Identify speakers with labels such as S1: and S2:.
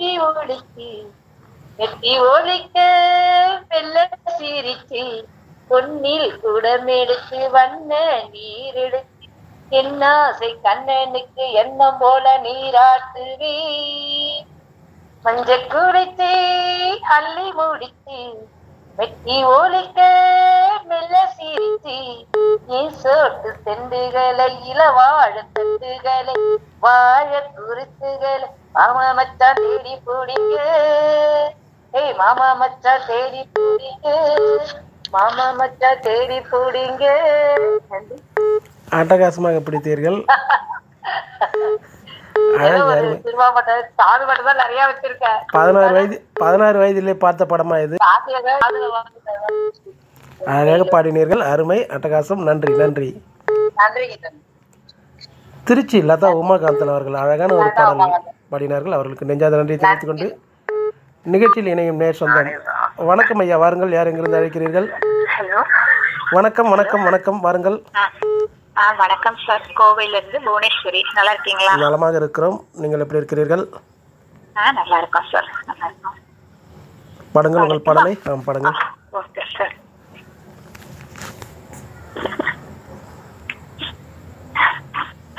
S1: மெட்டி ஒழிச்சு மெட்டி ஒழிக்க வெள்ள சிரிச்சு பொன்னில் குடமெடுத்து வண்ண நீர் எடுத்து என்னாசை கண்ணனுக்கு எண்ணம் போல நீராட்டுவே மஞ்ச குடித்து அள்ளி முடித்து மெட்டி ஒழிக்க மெல்ல சிரிச்சு நீ சோட்டு செண்டுகளை இளவாழ தண்டுகளை வாழ குருத்துகளை மாமா மச்சான் தேடி பிடிங்க ஏய் மாமா மச்சான் தேடி பிடிங்க மாமா மச்சான் தேடி பிடிங்க.
S2: அட்டகாசமாக பிடித்தீர்கள்.
S1: சினிமா பட்டம் சாது பட்டம் தான் நிறைய வச்சிருக்கேன்.
S2: 16 வயதிலே பார்த்த படமா இது? அழகாக பாடினீர்கள். அருமை, அட்டகாசம். நன்றி நன்றி. திருச்சி லதா உமாகாந்தன் அவர்கள் அழகான ஒரு பாடல் பாடினார்கள். அவர்களுக்கு நெஞ்சாத நன்றி தெரிவித்துக் கொண்டு நிகழ்ச்சியில் இணையும் நேர் சொந்தம். வணக்கம் ஐயா, வாருங்கள். யார் எங்கிருந்து அழைக்கிறீர்கள்? வணக்கம் வணக்கம் வணக்கம், வாருங்கள்.
S3: வணக்கம் சார், கோவையில இருந்து புவனேஸ்வரி. நல்லா இருக்கீங்களா?
S2: நலமாக இருக்கிறோம். நீங்கள் எப்படி இருக்கிறீர்கள்?
S3: நல்லா இருக்கோம் சார், நல்லா இருக்கோம்.
S2: பாடுங்கள் உங்கள் பாடலை. பாடுங்கள்.